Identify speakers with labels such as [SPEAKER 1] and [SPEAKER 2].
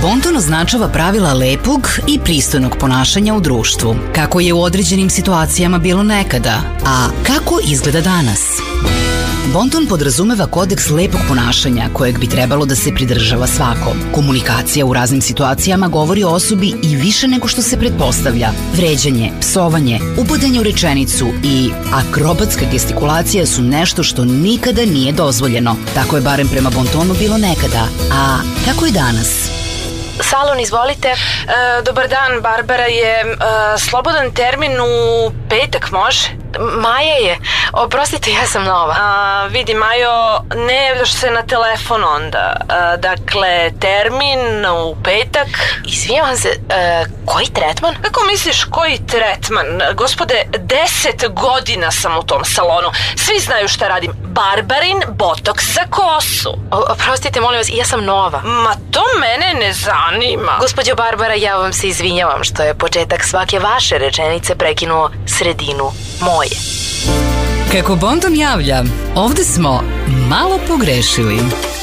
[SPEAKER 1] Bonton označava pravila lepog i pristojnog ponašanja u društvu, kako je u određenim situacijama bilo nekada, a kako izgleda danas. Bonton podrazumeva kodeks lepog ponašanja kojeg bi trebalo da se pridržava svako. Komunikacija u raznim situacijama govori o osobi i više nego što se pretpostavlja. Vređanje, psovanje, upadanje u rečenicu i akrobatska gestikulacija su nešto što nikada nije dozvoljeno. Tako je barem prema Bontonu bilo nekada. A kako je danas?
[SPEAKER 2] Salon, izvolite.
[SPEAKER 3] Dobar dan, Barbara je slobodan termin u petak, može?
[SPEAKER 2] Maja je. Oprostite, ja sam nova.
[SPEAKER 3] Vidi, Majo, ne javljaš se na telefon onda. Dakle, termin u petak.
[SPEAKER 2] Izvinjavam se, koji tretman?
[SPEAKER 3] Kako misliš koji tretman? Gospode, 10 godina sam u tom salonu. Svi znaju šta radim. Barbarin botoks za kosu.
[SPEAKER 2] Oprostite, molim vas, ja sam nova.
[SPEAKER 3] Ma to mene ne zanima.
[SPEAKER 2] Gospođo Barbara, ja vam se izvinjavam što je početak svake vaše rečenice prekinuo sredinu moje.
[SPEAKER 1] Kako Bonton javlja, ovde smo malo pogrešili.